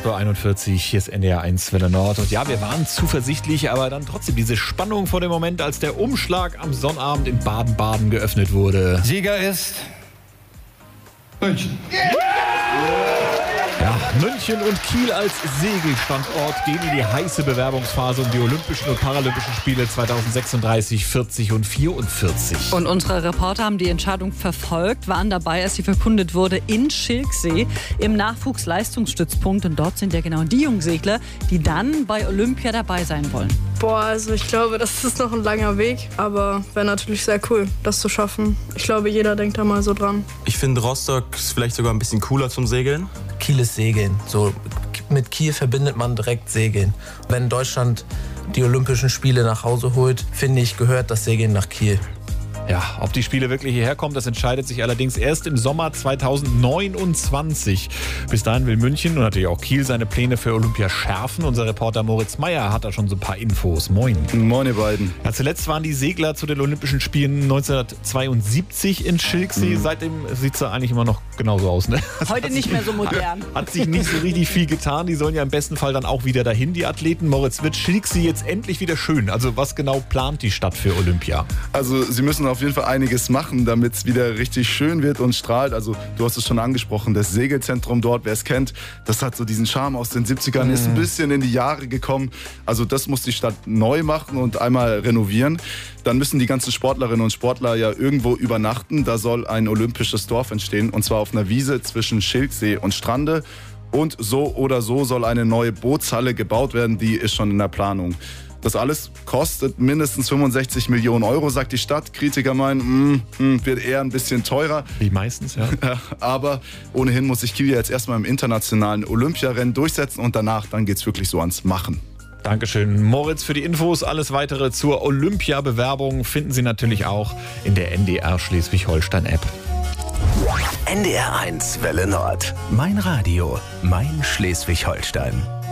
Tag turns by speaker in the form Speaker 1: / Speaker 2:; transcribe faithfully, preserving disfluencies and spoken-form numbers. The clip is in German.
Speaker 1: acht Uhr einundvierzig, hier ist N D R eins Welle Nord. Und ja, wir waren zuversichtlich, aber dann trotzdem diese Spannung vor dem Moment, als der Umschlag am Sonnabend in Baden-Baden geöffnet wurde.
Speaker 2: Sieger ist München.
Speaker 1: Ja, München und Kiel als Segelstandort gehen in die heiße Bewerbungsphase um die Olympischen und Paralympischen Spiele zweitausendsechsunddreißig, vierzig und vierundvierzig.
Speaker 3: Und unsere Reporter haben die Entscheidung verfolgt, waren dabei, als sie verkündet wurde, in Schilksee im Nachwuchsleistungsstützpunkt. Und dort sind ja genau die Jungsegler, die dann bei Olympia dabei sein wollen.
Speaker 4: Boah, also ich glaube, das ist noch ein langer Weg, aber wäre natürlich sehr cool, das zu schaffen. Ich glaube, jeder denkt da mal so dran.
Speaker 5: Ich finde, Rostock ist vielleicht sogar ein bisschen cooler zum Segeln.
Speaker 6: Kiel ist Segeln. So, mit Kiel verbindet man direkt Segeln. Wenn Deutschland die Olympischen Spiele nach Hause holt, finde ich, gehört das Segeln nach Kiel.
Speaker 1: Ja, ob die Spiele wirklich hierher kommen, das entscheidet sich allerdings erst im Sommer zweitausendneunundzwanzig. Bis dahin will München und natürlich auch Kiel seine Pläne für Olympia schärfen. Unser Reporter Moritz Meyer hat da schon so ein paar Infos. Moin.
Speaker 7: Moin, ihr beiden.
Speaker 1: Ja, zuletzt waren die Segler zu den Olympischen Spielen neunzehnhundertzweiundsiebzig in Schilksee. Mhm. Seitdem sieht es da eigentlich immer noch genauso aus, ne?
Speaker 3: Heute nicht mehr so modern.
Speaker 1: Hat sich nicht so richtig viel getan. Die sollen ja im besten Fall dann auch wieder dahin, die Athleten. Moritz, wird Schilksee jetzt endlich wieder schön? Also was genau plant die Stadt für Olympia?
Speaker 7: Also sie müssen auf jeden Fall einiges machen, damit es wieder richtig schön wird und strahlt. Also du hast es schon angesprochen, das Segelzentrum dort, wer es kennt, das hat so diesen Charme aus den siebzigern, ist ein bisschen in die Jahre gekommen. Also das muss die Stadt neu machen und einmal renovieren. Dann müssen die ganzen Sportlerinnen und Sportler ja irgendwo übernachten. Da soll ein olympisches Dorf entstehen, und zwar auf einer Wiese zwischen Schilksee und Strande. Und so oder so soll eine neue Bootshalle gebaut werden, die ist schon in der Planung. Das alles kostet mindestens fünfundsechzig Millionen Euro, sagt die Stadt. Kritiker meinen, mm, mm, wird eher ein bisschen teurer.
Speaker 1: Wie meistens, ja.
Speaker 7: Aber ohnehin muss sich Kiel jetzt erstmal im internationalen Olympiarennen durchsetzen und danach, dann geht's wirklich so ans Machen.
Speaker 1: Dankeschön, Moritz, für die Infos. Alles Weitere zur Olympia-Bewerbung finden Sie natürlich auch in der N D R Schleswig-Holstein-App.
Speaker 8: N D R eins Welle Nord. Mein Radio, mein Schleswig-Holstein.